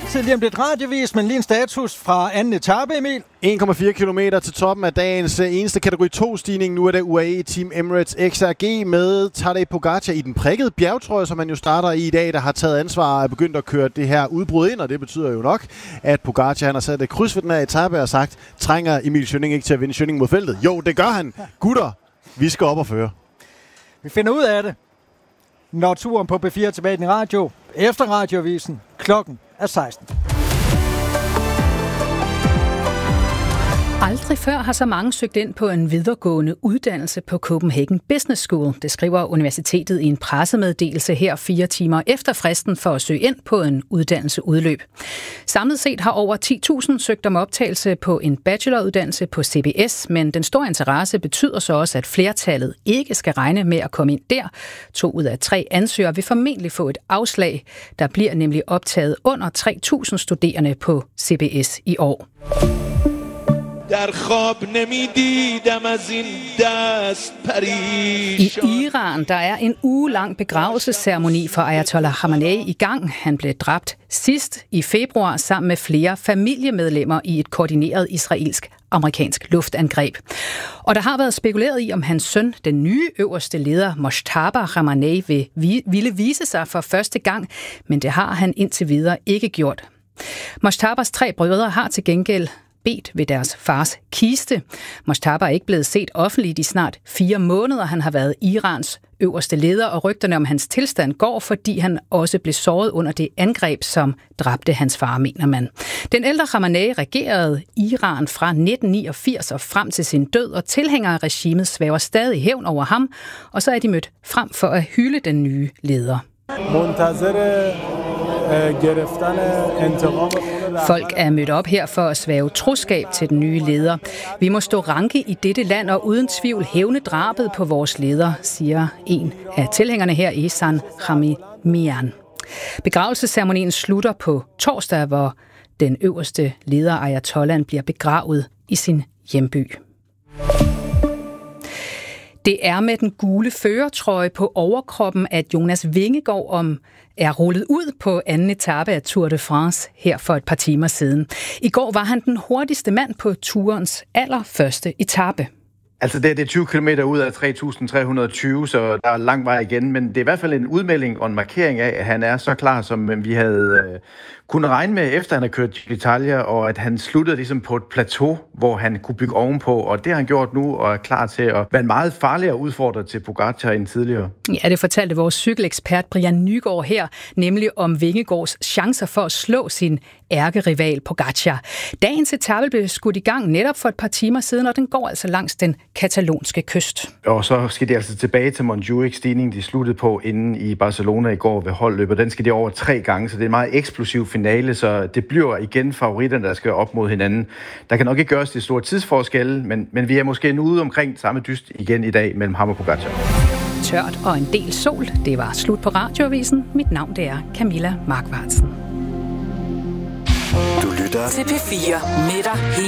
tid lige om lidt radiovis, men lige en status fra anden etape, Emil. 1,4 kilometer til toppen af dagens eneste kategori 2-stigning. Nu er det UAE Team Emirates XRG med Tadej Pogačar i den prikkede bjergtrøje, som man jo starter i dag, der har taget ansvar og er begyndt at køre det her udbrud ind, og det betyder jo nok, at Pogačar han har sat et kryds ved den her etape og sagt, trænger Emil Schønning ikke til at vinde Schønning mod feltet? Jo, det gør han. Gutter, vi skal op og føre. Vi finder ud af det, når turen på B4 er tilbage i den radio, efter radiovisen, klokken er 16. Aldrig før har så mange søgt ind på en videregående uddannelse på Copenhagen Business School. Det skriver universitetet i en pressemeddelelse her 4 timer efter fristen for at søge ind på en uddannelse udløb. Samlet set har over 10.000 søgt om optagelse på en bacheloruddannelse på CBS, men den store interesse betyder så også, at flertallet ikke skal regne med at komme ind der. 2 ud af 3 ansøgere vil formentlig få et afslag. Der bliver nemlig optaget under 3.000 studerende på CBS i år. I Iran der er en ugelang begravelsesceremoni for Ayatollah Khamenei i gang. Han blev dræbt sidst i februar sammen med flere familiemedlemmer i et koordineret israelsk-amerikansk luftangreb. Og der har været spekuleret i, om hans søn, den nye øverste leder, Mojtaba Khamenei, ville vise sig for første gang, men det har han indtil videre ikke gjort. Mojtabas 3 brødre har til gengæld bedt ved deres fars kiste. Mojtaba er ikke blevet set offentligt i snart 4 måneder. Han har været Irans øverste leder, og rygterne om hans tilstand går, fordi han også blev såret under det angreb, som dræbte hans far, mener man. Den ældre Khamenei regerede Iran fra 1989 og frem til sin død, og tilhængere af regimet svæver stadig hævn over ham, og så er de mødt frem for at hylde den nye leder. Folk er mødt op her for at svæve troskab til den nye leder. Vi må stå ranke i dette land og uden tvivl hævne drabet på vores leder, siger en af tilhængerne her, Ehsan Hamimian. Begravelsesceremonien slutter på torsdag, hvor den øverste leder, Ayatollah, bliver begravet i sin hjemby. Det er med den gule førertrøje på overkroppen, at Jonas Vingegaard er rullet ud på anden etape af Tour de France her for et par timer siden. I går var han den hurtigste mand på turens allerførste etape. Altså det er 20 km ud af 3.320, så der er lang vej igen, men det er i hvert fald en udmelding og en markering af, at han er så klar, som vi havde kunnet regne med, efter han har kørt Giro d'Italia, og at han sluttede ligesom på et plateau, hvor han kunne bygge ovenpå, og det har han gjort nu, og er klar til at være en meget farligere udfordrer til Pogačar end tidligere. Ja, det fortalte vores cykelekspert Brian Nygaard her, nemlig om Vingegaards chancer for at slå sin ærkerival Pogačar. Dagens etape blev skudt i gang netop for et par timer siden, og den går altså langs den katalonske kyst. Og så skal de altså tilbage til Montjuic-stigningen, de sluttede på inde i Barcelona i går ved holdløbet. Den skal de over 3 gange, så det er en meget eksplosiv finale, så det bliver igen favoritterne, der skal op mod hinanden. Der kan nok ikke gøres det store tidsforskelle, men vi er måske nu ude omkring samme dyst igen i dag mellem ham og Pogačar. Tørt og en del sol. Det var slut på radioavisen. Mit navn det er Camilla Markvartsen. Du lytter til P4 med dig